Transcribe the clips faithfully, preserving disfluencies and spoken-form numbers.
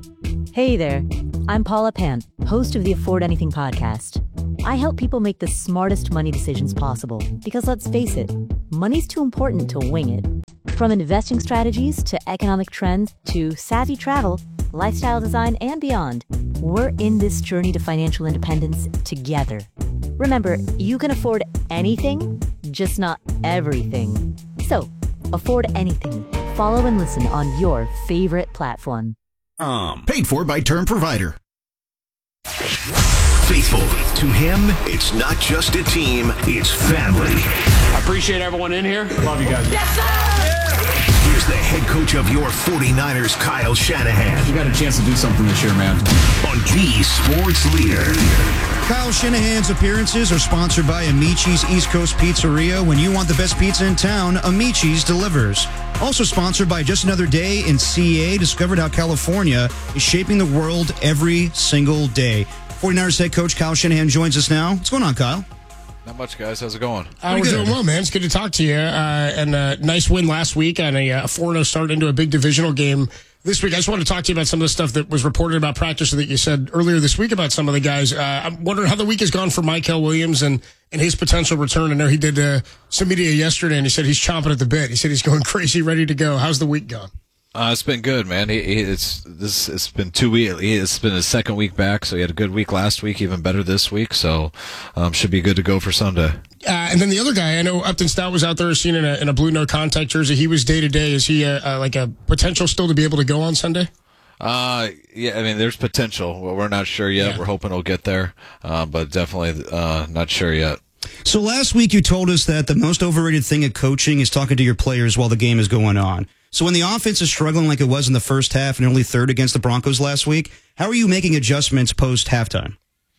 Hey there, I'm Paula Pant, host of the Afford Anything podcast. I help people make the smartest money decisions possible because, let's face it, money's too important to wing it. From investing strategies to economic trends to savvy travel, lifestyle design, and beyond, we're in this journey to financial independence together. Remember, you can afford anything, just not everything. So, afford anything. Follow and listen on your favorite platform. Um, paid for by Term Provider. Faithful to him, it's not just a team, it's family. I appreciate everyone in here. Love you guys. Yes, sir! Here's the head coach of your forty-niners, Kyle Shanahan. You got a chance to do something this year, man. On the Sports Leader. Kyle Shanahan's appearances are sponsored by Amici's East Coast Pizzeria. When you want the best pizza in town, Amici's delivers. Also sponsored by Just Another Day in C A. Discovered how California is shaping the world every single day. forty-niners head coach Kyle Shanahan joins us now. What's going on, Kyle? Not much, guys. How's it going? Uh, we're doing well, man. It's good to talk to you. Uh, and a nice win last week and a four oh start into a big divisional game this week. I just wanted to talk to you about some of the stuff that was reported about practice that you said earlier this week about some of the guys. Uh, I'm wondering how the week has gone for Mykel Williams and, and his potential return. I know he did uh, some media yesterday, and he said he's chomping at the bit. He said he's going crazy, ready to go. How's the week gone? Uh, it's been good, man. He, he, it's this. It's been two weeks. It's been his second week back, so he had a good week last week, even better this week. So, um, should be good to go for Sunday. Uh, and then the other guy, I know Upton Stout was out there seen in a, in a blue no contact jersey. He was day to day. Is he a, a, like a potential still to be able to go on Sunday? Uh, yeah. I mean, there's potential. Well, we're not sure yet. Yeah. We're hoping he'll get there, uh, but definitely uh, not sure yet. So last week you told us that the most overrated thing at coaching is talking to your players while the game is going on. So when the offense is struggling like it was in the first half and only third against the Broncos last week, how are you making adjustments post-halftime?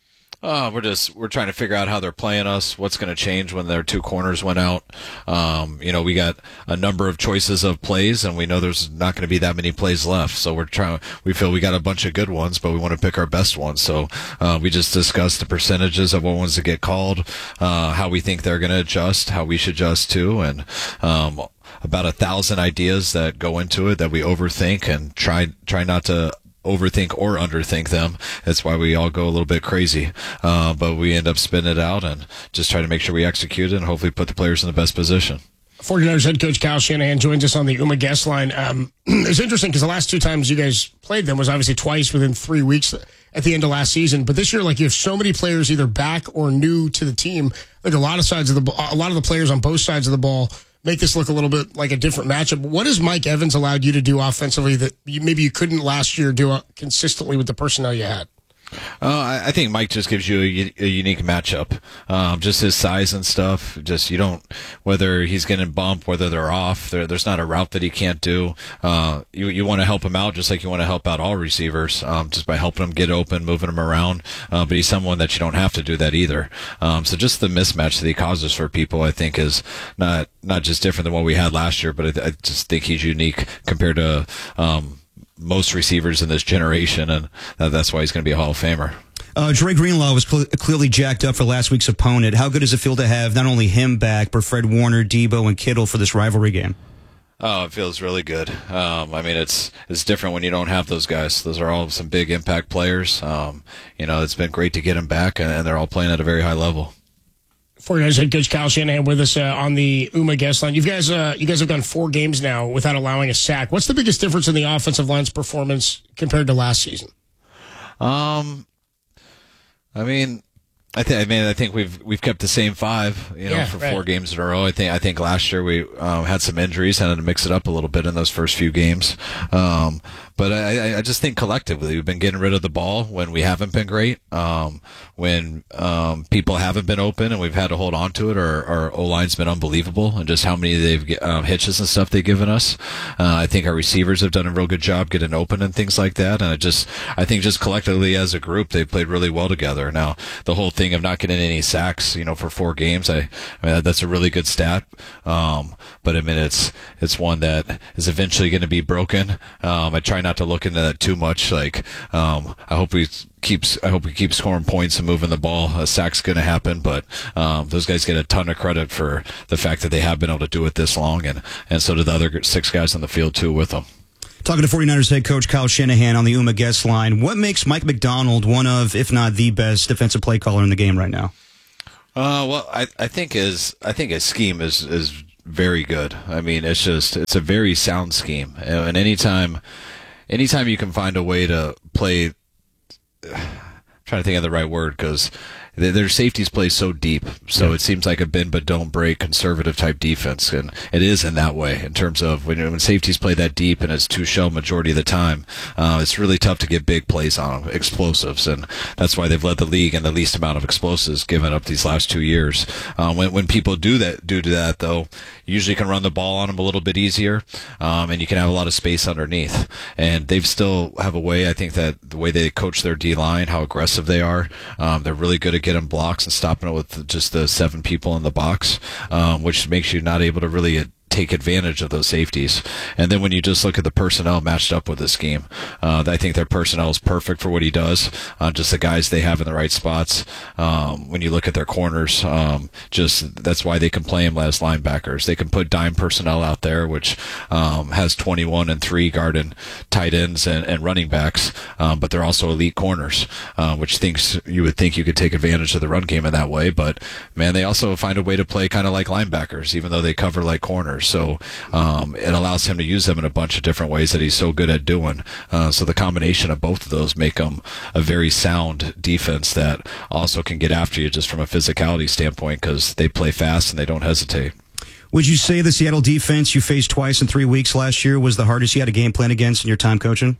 Uh, we're just we're trying to figure out how they're playing us, what's going to change when their two corners went out. Um, you know, we got a number of choices of plays, and we know there's not going to be that many plays left. So we're trying. We feel we got a bunch of good ones, but we want to pick our best ones. So uh, we just discussed the percentages of what ones to get called, uh, how we think they're going to adjust, how we should adjust too, and um, about a thousand ideas that go into it that we overthink and try try not to overthink or underthink them. That's why we all go a little bit crazy. Uh, but we end up spinning it out and just try to make sure we execute it and hopefully put the players in the best position. forty-niners head coach Kyle Shanahan joins us on the Uma guest line. Um, it's interesting because the last two times you guys played them was obviously twice within three weeks at the end of last season. But this year, like, you have so many players either back or new to the team. Like a lot of sides of the ball, a lot of the players on both sides of the ball make this look a little bit like a different matchup. What has Mike Evans allowed you to do offensively that you, maybe you couldn't last year do consistently with the personnel you had? Uh, I think Mike just gives you a, a unique matchup. Um, just his size and stuff. Just you don't whether he's getting bump, whether they're off. There, there's not a route that he can't do. Uh, you you want to help him out just like you want to help out all receivers, um, just by helping them get open, moving them around. Uh, but he's someone that you don't have to do that either. Um, so just the mismatch that he causes for people, I think, is not not just different than what we had last year, but I, I just think he's unique compared to. Um, most receivers in this generation, and that's why he's going to be a Hall of Famer. Uh, Dre Greenlaw was cl- clearly jacked up for last week's opponent. How good does it feel to have not only him back, but Fred Warner, Debo, and Kittle for this rivalry game? Oh, it feels really good. Um, I mean, it's it's different when you don't have those guys. Those are all some big impact players. Um, you know, it's been great to get them back, and, and they're all playing at a very high level. forty-niners head coach Kyle Shanahan with us uh, on the Uma guest line. You guys, uh, you guys have gone four games now without allowing a sack. What's the biggest difference in the offensive line's performance compared to last season? Um, I mean, I think I mean I think we've we've kept the same five, you know, yeah, for right. four games in a row. I think I think last year we um, had some injuries and had to mix it up a little bit in those first few games. Um, but I, I just think collectively we've been getting rid of the ball when we haven't been great, um, when um, people haven't been open and we've had to hold on to it. Our, our O-line's been unbelievable, and just how many they've um, hitches and stuff they've given us. Uh, I think our receivers have done a real good job getting open and things like that. And I just I think just collectively as a group they've played really well together. Now the whole thing of not getting any sacks, you know, for four games, I, I mean that's a really good stat. Um, but I mean it's it's one that is eventually going to be broken. Um, I try not to look into that too much. Like, um, I hope we keeps, I hope we keep scoring points and moving the ball. A sack's going to happen, but um, those guys get a ton of credit for the fact that they have been able to do it this long, and and so do the other six guys on the field too with them. Talking to 49ers head coach Kyle Shanahan on the Uma guest line. What makes Mike Macdonald one of, if not the best, defensive play caller in the game right now? Uh, well, I, I think his I think his scheme is, is very good. I mean, it's just it's a very sound scheme, and anytime anytime you can find a way to play. I'm trying to think of the right word because their safeties play so deep, so yeah. It seems like a bend but don't break conservative type defense, and it is in that way in terms of when, when safeties play that deep and it's two shell majority of the time, uh, it's really tough to get big plays on them, explosives, and that's why they've led the league in the least amount of explosives given up these last two years. Uh, when when people do that, do that though, you usually can run the ball on them a little bit easier, um, and you can have a lot of space underneath. And they've still have a way. I think that the way they coach their D line, how aggressive they are, um, they're really good at getting blocks and stopping it with just the seven people in the box, um, which makes you not able to really take advantage of those safeties. And then when you just look at the personnel matched up with the scheme, uh, I think their personnel is perfect for what he does. Uh, just the guys they have in the right spots. Um, when you look at their corners, um, just that's why they can play him as linebackers. They can put dime personnel out there, which um, has twenty-one and three guarding tight ends and, and running backs, um, but they're also elite corners, uh, which thinks you would think you could take advantage of the run game in that way. But man, they also find a way to play kind of like linebackers, even though they cover like corners. So um, it allows him to use them in a bunch of different ways that he's so good at doing. Uh, so the combination of both of those make them a very sound defense that also can get after you just from a physicality standpoint because they play fast and they don't hesitate. Would you say the Seattle defense you faced twice in three weeks last year was the hardest you had a game plan against in your time coaching?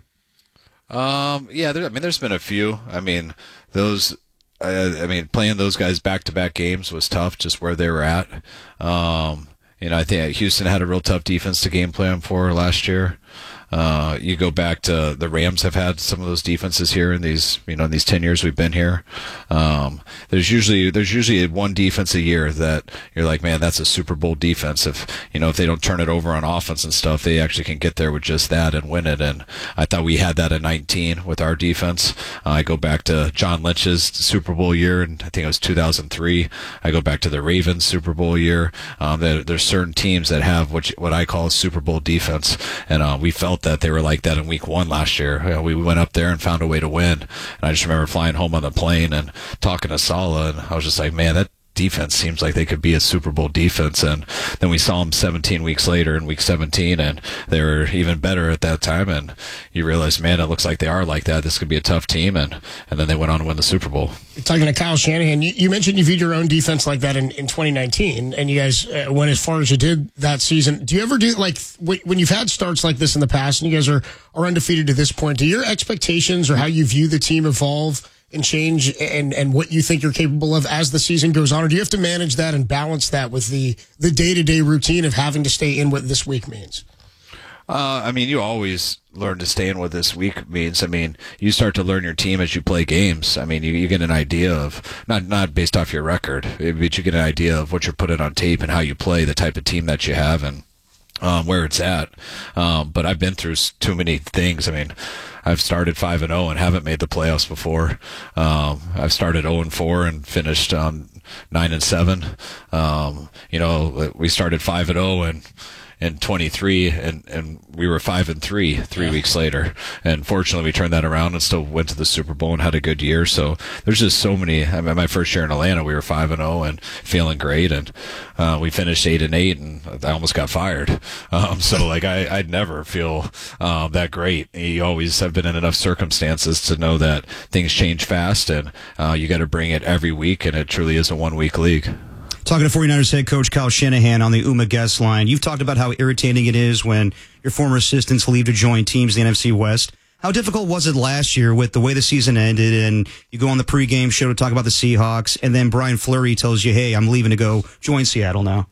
Um, yeah, there, I mean, there's been a few. I mean, those... I, I mean, playing those guys back-to-back games was tough, just where they were at. Um, you know, I think Houston had a real tough defense to game plan for last year. Uh, you go back to the Rams have had some of those defenses here in these, you know, in these ten years we've been here. Um, there's usually, there's usually one defense a year that you're like, man, that's a Super Bowl defense. If, you know, if they don't turn it over on offense and stuff, they actually can get there with just that and win it. And I thought we had that in nineteen with our defense. Uh, I go back to John Lynch's Super Bowl year, and I think it was two thousand three. I go back to the Ravens Super Bowl year. Um, there, there's certain teams that have what, what I call a Super Bowl defense. And, uh, we felt that they were like that in week one last year. You know, we went up there and found a way to win. And I just remember flying home on the plane and talking to Saleh, and I was just like, man, that defense seems like they could be a Super Bowl defense. And then we saw them seventeen weeks later in week seventeen, and they were even better at that time. And you realize, man, it looks like they are like that. This could be a tough team. And, and then they went on to win the Super Bowl. Talking to Kyle Shanahan, you, you mentioned you viewed your own defense like that in, in twenty nineteen, and you guys uh, went as far as you did that season. Do you ever do, like, when you've had starts like this in the past and you guys are, are undefeated to this point, do your expectations or how you view the team evolve and change and, and what you think you're capable of as the season goes on? Or do you have to manage that and balance that with the, the day-to-day routine of having to stay in what this week means? Uh, I mean, you always learn to stay in what this week means. I mean, you start to learn your team as you play games. I mean, you, you get an idea of, not not based off your record, but you get an idea of what you're putting on tape and how you play, the type of team that you have, and um, where it's at. Um, but I've been through too many things. I mean, I've started five and oh and haven't made the playoffs before. Um, I've started oh and four and finished on nine and seven. Um, you know, we started five and oh and in twenty-three, and, and we were five and three three yeah. weeks later. And fortunately, we turned that around and still went to the Super Bowl and had a good year. So there's just so many. I mean, my first year in Atlanta, we were five and zero and feeling great, and uh, we finished eight and eight, and I almost got fired. Um, so like I, I'd never feel um, that great. You always have been in enough circumstances to know that things change fast, and uh, you got to bring it every week, and it truly is a one week league. Talking to 49ers head coach Kyle Shanahan on the Uma guest line. You've talked about how irritating it is when your former assistants leave to join teams in the N F C West. How difficult was it last year with the way the season ended, and you go on the pregame show to talk about the Seahawks, and then Brian Fleury tells you, hey, I'm leaving to go join Seattle now?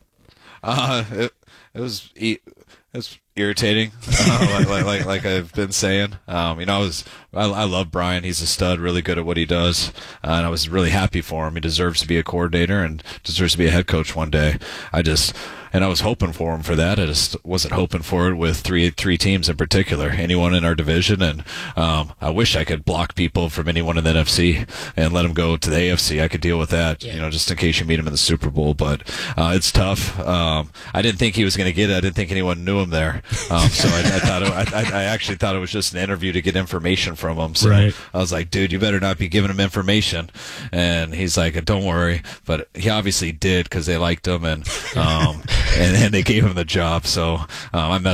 Uh, it, it was it was irritating, uh, like, like, like like I've been saying. Um, you know, I was I, I love Brian. He's a stud, really good at what he does, uh, and I was really happy for him. He deserves to be a coordinator and deserves to be a head coach one day. I just and I was hoping for him for that. I just wasn't hoping for it with three three teams in particular, anyone in our division, and um, I wish I could block people from anyone in the N F C and let them go to the A F C. I could deal with that, yeah. you know, just in case you meet him in the Super Bowl. But uh, it's tough. Um, I didn't think he was going to get it. I didn't think anyone knew him there. Um, so I, I thought it, I, I actually thought it was just an interview to get information from him. So right. I was like, dude, you better not be giving him information. And he's like, don't worry. But he obviously did because they liked him and um, and, and they gave him the job. So um, I met